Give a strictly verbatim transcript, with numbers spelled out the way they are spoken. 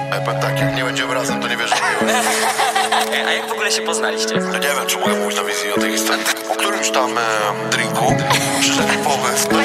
Ja powiem tak, jak nie będziemy razem, to nie wierzę w miłość. A jak w ogóle się poznaliście? Ja nie wiem, czy mogę mówić na wizji o tej historii. Po którymś tam e, drinku przyszedł mi pomysł, no